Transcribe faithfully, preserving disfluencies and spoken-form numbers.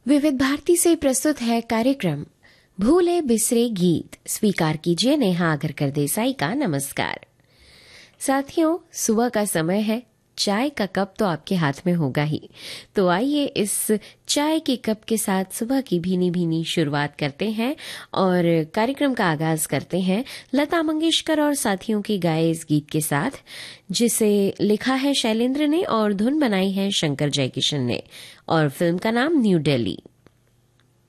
विविध भारती से प्रस्तुत है कार्यक्रम भूले बिसरे गीत। स्वीकार कीजिए नेहा आगरकर देसाई का नमस्कार। साथियों, सुबह का समय है, चाय का कप तो आपके हाथ में होगा ही। तो आइए इस चाय के कप के साथ सुबह की भीनी भीनी शुरुआत करते हैं और कार्यक्रम का आगाज करते हैं लता मंगेशकर और साथियों के गाए इस गीत के साथ, जिसे लिखा है शैलेंद्र ने और धुन बनाई है शंकर जयकिशन ने, और फिल्म का नाम न्यू दिल्ली।